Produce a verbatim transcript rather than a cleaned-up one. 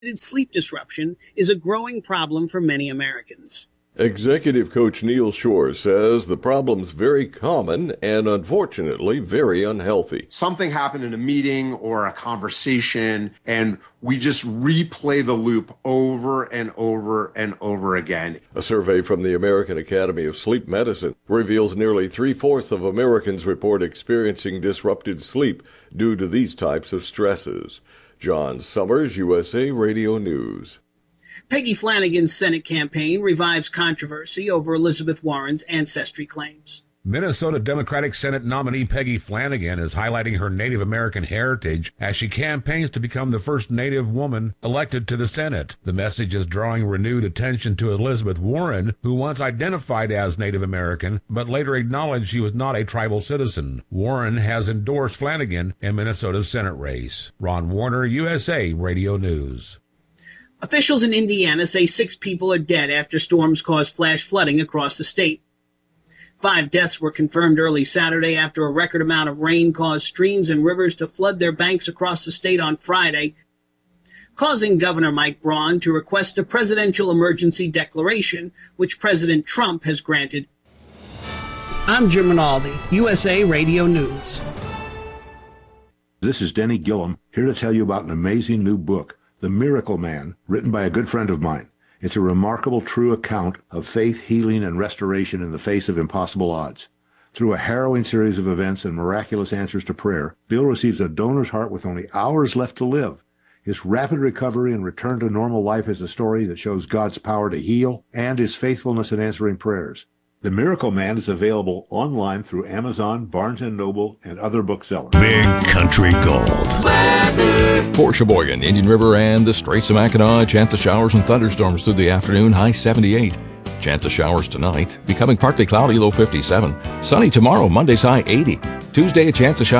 Sleep disruption is a growing problem for many Americans. Executive Coach Neal Shore says the problem's very common and unfortunately very unhealthy. Something happened in a meeting or a conversation, and we just replay the loop over and over and over again. A survey from the American Academy of Sleep Medicine reveals nearly three-fourths of Americans report experiencing disrupted sleep due to these types of stresses. John Summers, U S A Radio News. Peggy Flanagan's Senate campaign revives controversy over Elizabeth Warren's ancestry claims. Minnesota Democratic Senate nominee Peggy Flanagan is highlighting her Native American heritage as she campaigns to become the first Native woman elected to the Senate. The message is drawing renewed attention to Elizabeth Warren, who once identified as Native American, but later acknowledged she was not a tribal citizen. Warren has endorsed Flanagan in Minnesota's Senate race. Ron Warner, U S A Radio News. Officials in Indiana say six people are dead after storms caused flash flooding across the state. Five deaths were confirmed early Saturday after a record amount of rain caused streams and rivers to flood their banks across the state on Friday, causing Governor Mike Braun to request a presidential emergency declaration, which President Trump has granted. I'm Jim Rinaldi, U S A Radio News. This is Denny Gillum, here to tell you about an amazing new book, The Miracle Man, written by a good friend of mine. It's a remarkable, true account of faith, healing, and restoration in the face of impossible odds. Through a harrowing series of events and miraculous answers to prayer, Bill receives a donor's heart with only hours left to live. His rapid recovery and return to normal life is a story that shows God's power to heal and his faithfulness in answering prayers. The Miracle Man is available online through Amazon, Barnes and Noble, and other booksellers. Big Country Gold. Weather. For Sheboygan, Indian River, and the Straits of Mackinac, chance of showers and thunderstorms through the afternoon, high seventy-eight. Chance of showers tonight, becoming partly cloudy, low fifty-seven. Sunny tomorrow, Monday's high eighty. Tuesday, a chance of showers.